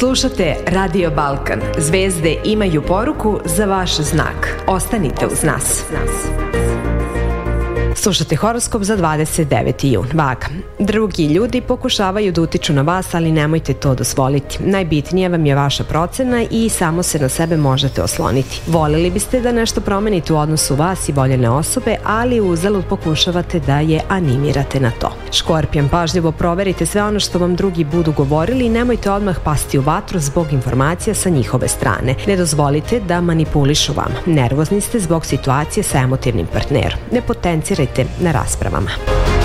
Slušate Radio Balkan. Zvezde imaju poruku za vaš znak. Ostanite uz nas. Slušate horoskop za 29. jun. Vaga. Drugi ljudi pokušavaju da utiču na vas, ali nemojte to dozvoliti. Najbitnija vam je vaša procena i samo se na sebe možete osloniti. Voljeli biste da nešto promenite u odnosu vas i voljene osobe, ali uzalud pokušavate da je animirate na to. Škorpijan, pažljivo proverite sve ono što vam drugi budu govorili i nemojte odmah pasti u vatru zbog informacija sa njihove strane. Ne dozvolite da manipulišu vama. Nervozni ste zbog situacije sa emotivnim partnerom. Ne potencirajte na raspravama.